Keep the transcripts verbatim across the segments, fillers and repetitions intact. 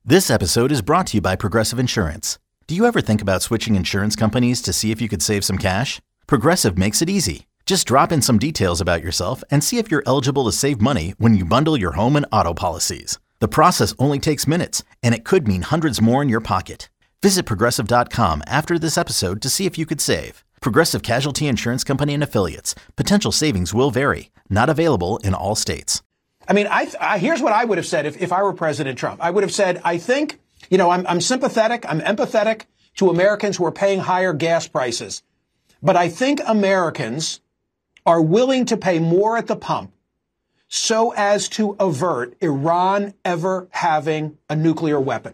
This episode is brought to you by Progressive Insurance. Do you ever think about switching insurance companies to see if you could save some cash? Progressive makes it easy. Just drop in some details about yourself and see if you're eligible to save money when you bundle your home and auto policies. The process only takes minutes, and it could mean hundreds more in your pocket. Visit Progressive dot com after this episode to see if you could save. Progressive Casualty Insurance Company and Affiliates. Potential savings will vary. Not available in all states. I mean, I, I here's what I would have said if, if I were President Trump. I would have said, I think, you know, I'm, I'm sympathetic, I'm empathetic to Americans who are paying higher gas prices. But I think Americans are willing to pay more at the pump so as to avert Iran ever having a nuclear weapon.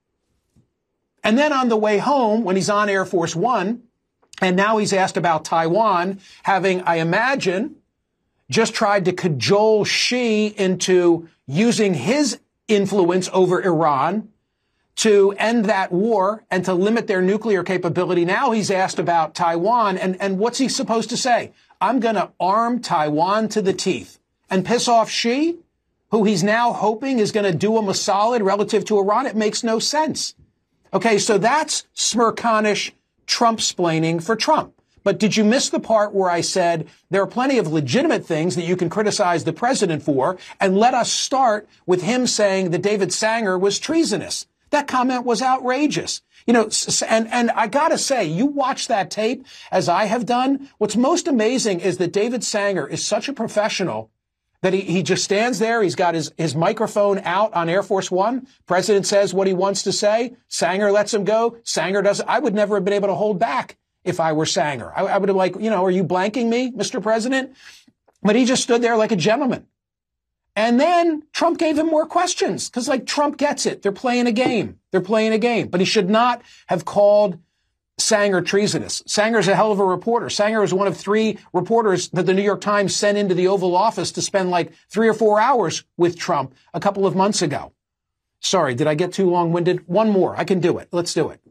And then on the way home, when he's on Air Force One, and now he's asked about Taiwan, having, I imagine, just tried to cajole Xi into using his influence over Iran to end that war and to limit their nuclear capability. Now he's asked about Taiwan, and, and what's he supposed to say? I'm going to arm Taiwan to the teeth and piss off Xi, who he's now hoping is going to do him a solid relative to Iran. It makes no sense. Okay, so that's smirconish Trump-splaining for Trump. But did you miss the part where I said there are plenty of legitimate things that you can criticize the president for, and let us start with him saying that David Sanger was treasonous? That comment was outrageous. You know, and, and I gotta say, you watch that tape, as I have done, what's most amazing is that David Sanger is such a professional that he, he just stands there. He's got his, his microphone out on Air Force One. President says what he wants to say. Sanger lets him go. Sanger doesn't. I would never have been able to hold back if I were Sanger. I, I would have like, you know, are you blanking me, Mister President? But he just stood there like a gentleman. And then Trump gave him more questions because, like, Trump gets it. They're playing a game. They're playing a game. But he should not have called Sanger treasonous. Sanger's a hell of a reporter. Sanger is one of three reporters that the New York Times sent into the Oval Office to spend like three or four hours with Trump a couple of months ago. Sorry, did I get too long-winded? One more. I can do it. Let's do it.